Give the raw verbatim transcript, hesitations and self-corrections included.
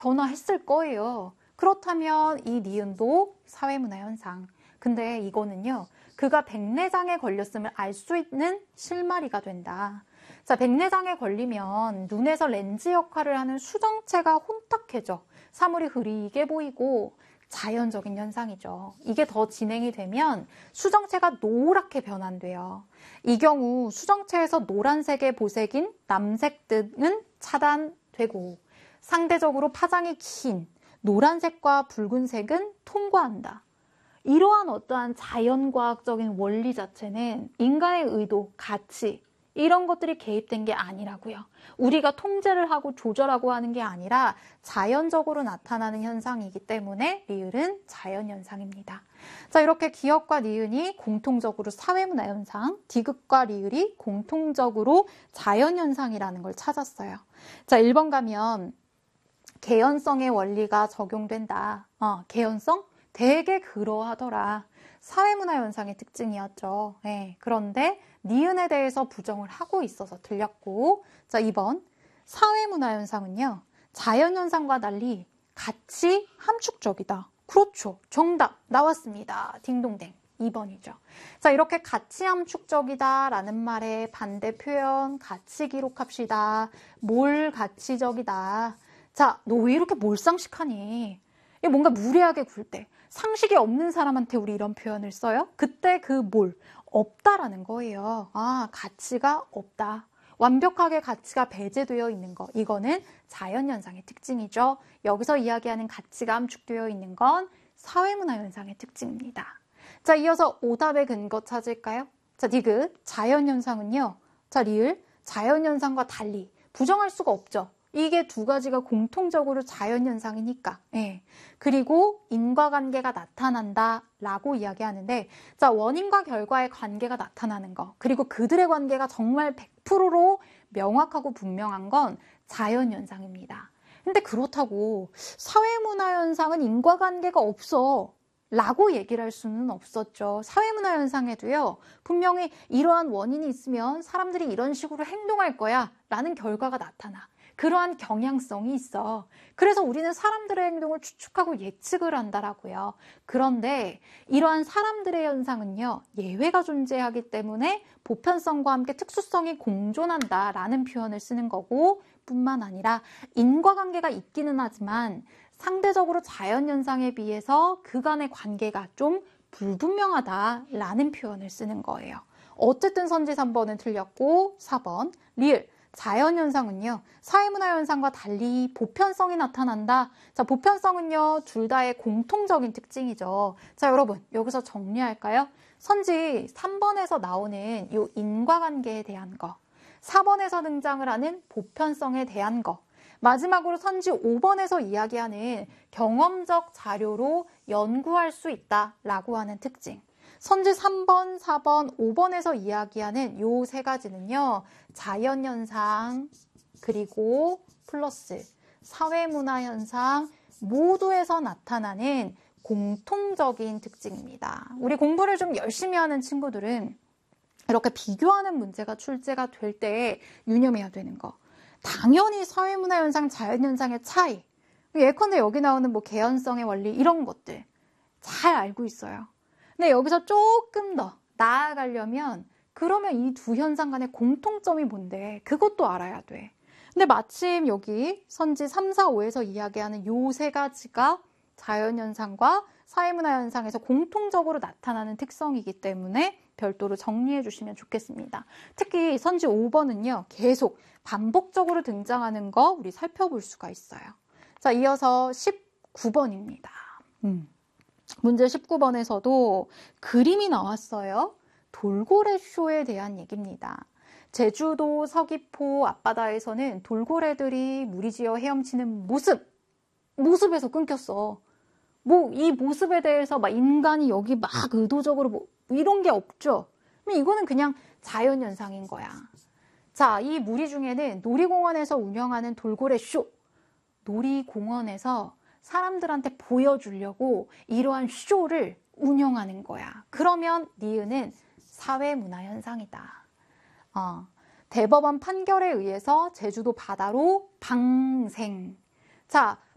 변화했을 거예요. 그렇다면 이 니은도 사회문화현상. 근데 이거는요, 그가 백내장에 걸렸음을 알 수 있는 실마리가 된다. 자, 백내장에 걸리면 눈에서 렌즈 역할을 하는 수정체가 혼탁해져 사물이 흐리게 보이고 자연적인 현상이죠. 이게 더 진행이 되면 수정체가 노랗게 변환돼요. 이 경우 수정체에서 노란색의 보색인 남색 등은 차단되고 상대적으로 파장이 긴 노란색과 붉은색은 통과한다. 이러한 어떠한 자연과학적인 원리 자체는 인간의 의도, 가치 이런 것들이 개입된 게 아니라고요. 우리가 통제를 하고 조절하고 하는 게 아니라 자연적으로 나타나는 현상이기 때문에 리을은 자연현상입니다. 자, 이렇게 기역과 니은이 공통적으로 사회문화현상, 디귿과 리을이 공통적으로 자연현상이라는 걸 찾았어요. 자, 일 번 가면 개연성의 원리가 적용된다. 어, 개연성? 되게 그러하더라. 사회문화현상의 특징이었죠. 네, 그런데 니은에 대해서 부정을 하고 있어서 틀렸고, 자, 이 번 사회문화현상은요, 자연현상과 달리 가치 함축적이다. 그렇죠. 정답 나왔습니다. 딩동댕. 이 번이죠. 자, 이렇게 가치 함축적이다라는 말의 반대 표현 가치 기록합시다. 몰 가치적이다. 자, 너 왜 이렇게 몰상식하니? 이게 뭔가 무례하게 굴 때, 상식이 없는 사람한테 우리 이런 표현을 써요? 그때 그 몰, 없다라는 거예요. 아, 가치가 없다. 완벽하게 가치가 배제되어 있는 거. 이거는 자연현상의 특징이죠. 여기서 이야기하는 가치가 함축되어 있는 건 사회문화현상의 특징입니다. 자, 이어서 오답의 근거 찾을까요? 자, 디귿, 자연현상은요. 자, 리을, 자연현상과 달리 부정할 수가 없죠. 이게 두 가지가 공통적으로 자연현상이니까. 예. 그리고 인과관계가 나타난다 라고 이야기하는데, 자, 원인과 결과의 관계가 나타나는 거, 그리고 그들의 관계가 정말 백 퍼센트로 명확하고 분명한 건 자연현상입니다. 근데 그렇다고 사회문화현상은 인과관계가 없어 라고 얘기를 할 수는 없었죠. 사회문화현상에도요, 분명히 이러한 원인이 있으면 사람들이 이런 식으로 행동할 거야 라는 결과가 나타나. 그러한 경향성이 있어. 그래서 우리는 사람들의 행동을 추측하고 예측을 한다라고요. 그런데 이러한 사람들의 현상은요, 예외가 존재하기 때문에 보편성과 함께 특수성이 공존한다라는 표현을 쓰는 거고, 뿐만 아니라 인과관계가 있기는 하지만 상대적으로 자연현상에 비해서 그간의 관계가 좀 불분명하다라는 표현을 쓰는 거예요. 어쨌든 선지 삼 번은 틀렸고, 사 번 리을. 자연현상은요, 사회문화현상과 달리 보편성이 나타난다. 자, 보편성은요, 둘 다의 공통적인 특징이죠. 자, 여러분, 여기서 정리할까요? 선지 삼 번에서 나오는 이 인과관계에 대한 거, 사 번에서 등장을 하는 보편성에 대한 거, 마지막으로 선지 오 번에서 이야기하는 경험적 자료로 연구할 수 있다라고 하는 특징. 선지 삼 번, 사 번, 오 번에서 이야기하는 요 세 가지는요, 자연현상, 그리고 플러스 사회문화현상 모두에서 나타나는 공통적인 특징입니다. 우리 공부를 좀 열심히 하는 친구들은 이렇게 비교하는 문제가 출제가 될 때 유념해야 되는 거. 당연히 사회문화현상, 자연현상의 차이, 예컨대 여기 나오는 뭐 개연성의 원리 이런 것들 잘 알고 있어요. 근데 여기서 조금 더 나아가려면 그러면 이 두 현상 간의 공통점이 뭔데 그것도 알아야 돼. 근데 마침 여기 선지 삼, 사, 오에서 이야기하는 요 세 가지가 자연현상과 사회문화현상에서 공통적으로 나타나는 특성이기 때문에 별도로 정리해 주시면 좋겠습니다. 특히 선지 오 번은요, 계속 반복적으로 등장하는 거 우리 살펴볼 수가 있어요. 자, 이어서 십구 번입니다. 음. 문제 십구 번에서도 그림이 나왔어요. 돌고래 쇼에 대한 얘기입니다. 제주도 서귀포 앞바다에서는 돌고래들이 무리지어 헤엄치는 모습, 모습에서 끊겼어. 뭐 이 모습에 대해서 막 인간이 여기 막 의도적으로 뭐 이런 게 없죠. 이거는 그냥 자연현상인 거야. 자, 이 무리 중에는 놀이공원에서 운영하는 돌고래 쇼, 놀이공원에서 사람들한테 보여주려고 이러한 쇼를 운영하는 거야. 그러면 니은은 사회문화현상이다. 어, 대법원 판결에 의해서 제주도 바다로 방생. 자,